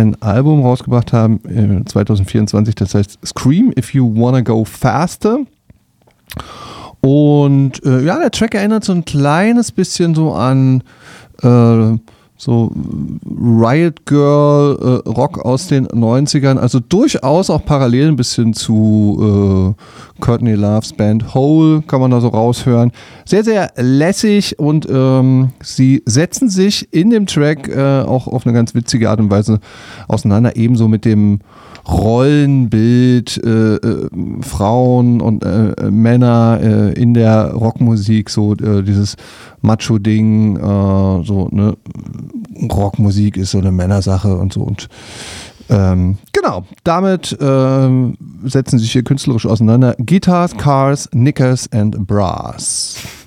ein Album rausgebracht haben, 2024, das heißt Scream If You Wanna Go Faster. Und der Track erinnert so ein kleines bisschen so an so Riot Girl Rock aus den 90ern, also durchaus auch parallel ein bisschen zu Courtney Loves Band Hole, kann man da so raushören. Sehr, sehr lässig und sie setzen sich in dem Track auch auf eine ganz witzige Art und Weise auseinander, ebenso mit dem Rollenbild Frauen und Männer in der Rockmusik, so dieses Macho-Ding, so, ne, Rockmusik ist so eine Männersache und so. Und genau, damit setzen sich hier künstlerisch auseinander. Guitars, Cars, Knickers and Brass.